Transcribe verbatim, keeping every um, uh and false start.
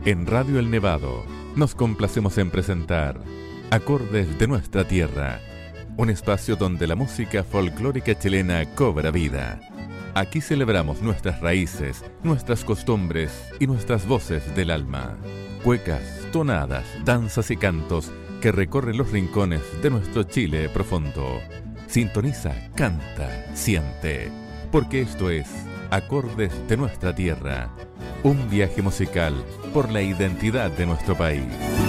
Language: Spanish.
En Radio El Nevado nos complacemos en presentar Acordes de Nuestra Tierra, un espacio donde la música folclórica chilena cobra vida. Aquí celebramos nuestras raíces, nuestras costumbres y nuestras voces del alma. Cuecas, tonadas, danzas y cantos que recorren los rincones de nuestro Chile profundo. Sintoniza, canta, siente, porque esto es Acordes de Nuestra Tierra, un viaje musical por la identidad de nuestro país.